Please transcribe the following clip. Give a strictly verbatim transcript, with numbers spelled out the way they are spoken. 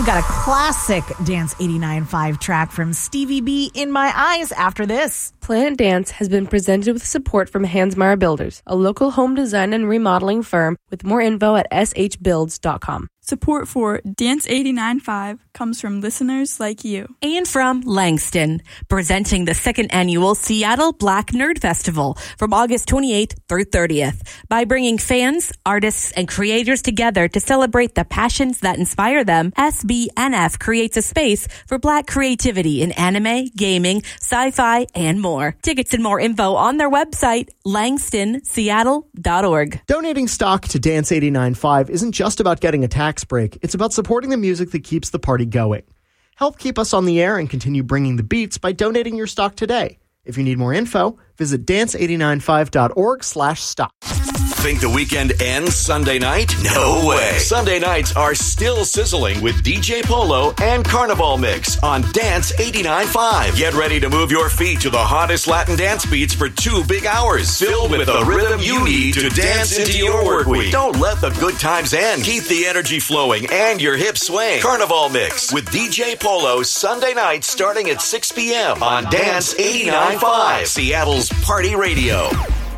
got a classic Dance eighty-nine point five track from Stevie B, In My Eyes, after this. Planet Dance has been presented with support from Hansmeier Builders, a local home design and remodeling firm, with more info at s h builds dot com. Support for Dance eighty-nine point five comes from listeners like you. And from Langston, presenting the second annual Seattle Black Nerd Festival from August twenty-eighth through thirtieth. By bringing fans, artists, and creators together to celebrate the passions that inspire them, S B N F creates a space for Black creativity in anime, gaming, sci-fi, and more. Tickets and more info on their website, langston seattle dot org. Donating stock to Dance eighty-nine point five isn't just about getting a tax break. It's about supporting the music that keeps the party going. Help keep us on the air and continue bringing the beats by donating your stock today. If you need more info, visit dance eighty nine point five dot org slash stock. Think the weekend ends Sunday night? No way. Sunday nights are still sizzling with D J Polo and Carnival Mix on Dance eighty-nine point five. Get ready to move your feet to the hottest Latin dance beats for two big hours, filled with the rhythm you need to dance into your work week. Don't let the good times end. Keep the energy flowing and your hips swaying. Carnival Mix with D J Polo, Sunday night starting at six p.m. on Dance eighty-nine point five, Seattle's Party Radio.